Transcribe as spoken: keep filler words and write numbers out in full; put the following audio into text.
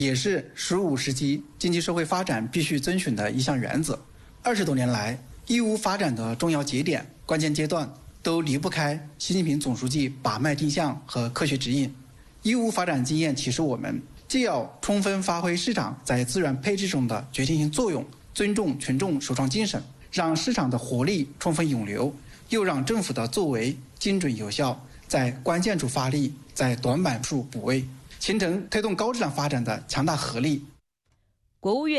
也是“十五”时期经济社会发展必须遵循的一项原则。二十多年来，义乌发展的重要节点、关键阶段都离不开习近平总书记把脉定向和科学指引。义乌发展经验提示我们，既要充分发挥市场在资源配置中的决定性作用，尊重群众首创精神，让市场的活力充分涌流，又让政府的作为精准有效，在关键处发力，在短板处补位，形成推动高质量发展的强大合力。 国务院